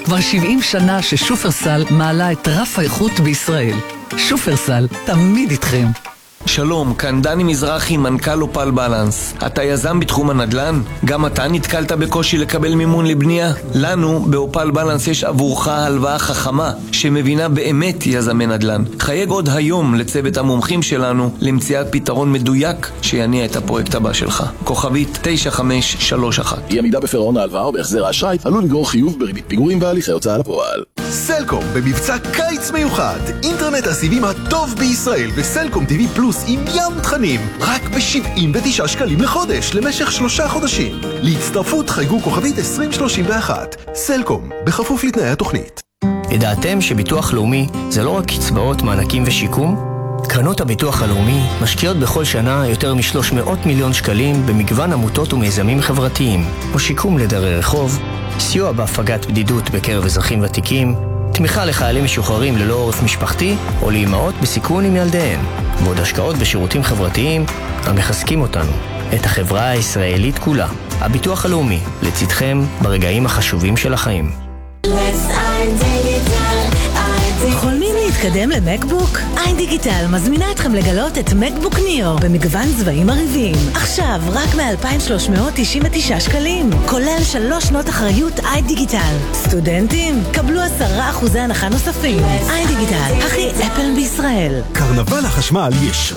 כבר 70 שנה ששופרסל מעלה את רף האיכות בישראל. שופרסל, תמיד איתכם. שלום, כאן דני מזרחי, מנכ"ל אופל בלנס. אתה יזם בתחום הנדל"ן? גם אתה נתקלת בקושי לקבל מימון לבנייה? לנו באופל בלנס יש עבורך הלוואה חכמה שמבינה באמת יזמי נדל"ן. חייג עוד היום לצוות המומחים שלנו למציאת פתרון מדויק שיניע את הפרויקט הבא שלך. כוכבית 9531. אי עמידה בפירעון ההלוואה או בהחזר האשראי עלול לגרור חיוב בריבית פיגורים והליכי הוצאה לפועל. סלקום במבצע קיץ מיוחד, אינטרנט הסיבים הטוב בישראל וסלקום TV פלוס עם ים תכנים רק ב-79 שקלים לחודש למשך 3 חודשים. להצטרפות חייגו כוכבית 2031. סלקום, בכפוף לתנאי התוכנית. ידעתם שביטוח לאומי זה לא רק קצבאות, מענקים ושיקום? קרנות הביטוח הלאומי משקיעות בכל שנה יותר מ-300 מיליון שקלים במגוון עמותות ומיזמים חברתיים, כמו שיקום לדרי רחוב, סיוע בהפגת בדידות בקרב אזרחים ותיקים, תמיכה לחיילים משוחררים ללא עורף משפחתי או לאימהות בסיכון עם ילדיהן, ועוד השקעות בשירותים חברתיים המחזקים אותנו, את החברה הישראלית כולה. הביטוח הלאומי, לצדכם ברגעים החשובים של החיים. חולמים להתקדם למקבוק? איינדיגיטל מזמינה אתכם לגלות את מקבוק ניאו במגוון צבעים מרהיבים. עכשיו רק מ-2,399 שקלים, כולל 3 שנות אחריות איינדיגיטל. סטודנטים, קבלו 10% הנחה נוספים. איינדיגיטל, הכי אפל בישראל. קרנבל החשמל יש